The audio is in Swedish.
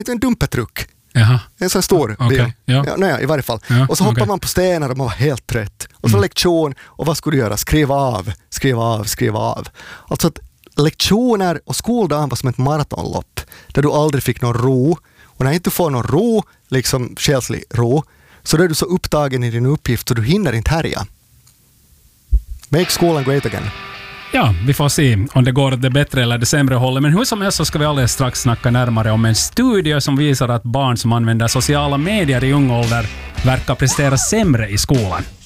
en dumpertruck. Jaha. En sån stor bil. Okay. Ja. Ja, nej, i varje fall. Ja, och så hoppar man på stenar och man var helt trött. Och så lektion, och vad skulle du göra? Skriva av. Alltså att lektioner och skoldagen var som ett maratonlopp där du aldrig fick någon ro. Och när du inte får någon ro, liksom själslig ro, så då är du så upptagen i din uppgift så du hinner inte härja. Make skolan great again. Ja, vi får se om det går det bättre eller det sämre hållet. Men hur som helst så ska vi alldeles strax snacka närmare om en studie som visar att barn som använder sociala medier i ung ålder verkar prestera sämre i skolan.